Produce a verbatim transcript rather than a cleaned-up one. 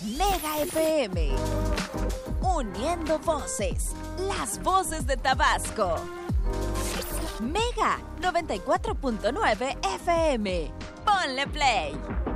Mega F M. Uniendo voces, las voces de Tabasco. Mega noventa y cuatro punto nueve F M. Ponle play.